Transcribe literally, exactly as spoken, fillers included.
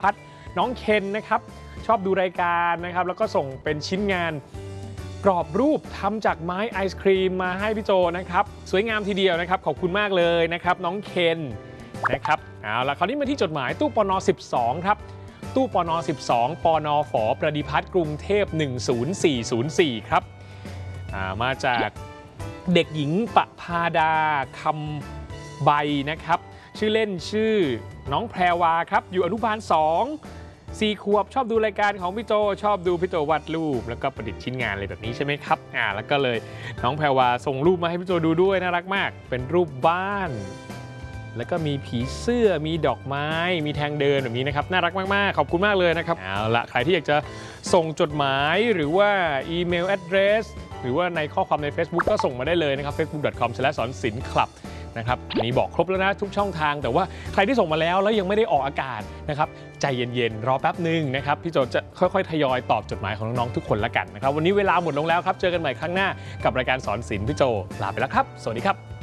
พัฒน์น้องเคนนะครับชอบดูรายการนะครับแล้วก็ส่งเป็นชิ้นงานกรอบรูปทำจากไม้ไอศครีมมาให้พี่โจนะครับสวยงามทีเดียวนะครับขอบคุณมากเลยนะครับน้องเคนนะครับเอาละคราวนี้มาที่จดหมายตู้ปนสิบสองครับตู้ปนสิบสองปนฝประดิพัฒน์กรุงเทพหนึ่งศูนย์สี่ศูนย์สี่ครับมาจากเด็กหญิงปภาดาคำใบนะครับชื่อเล่นชื่อน้องแพรวาครับอยู่อนุบาลสองสี่ขวบชอบดูรายการของพี่โจชอบดูพี่โจวาดรูปแล้วก็ประดิษฐ์ชิ้นงานอะไรแบบนี้ใช่ไหมครับอ่าแล้วก็เลยน้องแพรวาส่งรูปมาให้พี่โจดูด้วยน่ารักมากเป็นรูปบ้านแล้วก็มีผีเสื้อมีดอกไม้มีทางเดินแบบนี้นะครับน่ารักมากๆขอบคุณมากเลยนะครับเอาละใครที่อยากจะส่งจดหมายหรือว่าอีเมล address หรือว่าในข้อความใน Facebook ก็ส่งมาได้เลยนะครับ เฟซบุ๊ก ดอท คอม สแลช สอนศิลป์คลับนะครับนี่บอกครบแล้วนะทุกช่องทางแต่ว่าใครที่ส่งมาแล้วแล้วยังไม่ได้ออกอากาศนะครับใจเย็นๆรอแป๊บนึงนะครับพี่โจจะค่อยๆทยอยตอบจดหมายของน้องๆทุกคนละกันนะครับวันนี้เวลาหมดลงแล้วครับเจอกันใหม่ครั้งหน้ากับรายการสอนศิลป์พี่โจลาไปแล้วครับสวัสดีครับ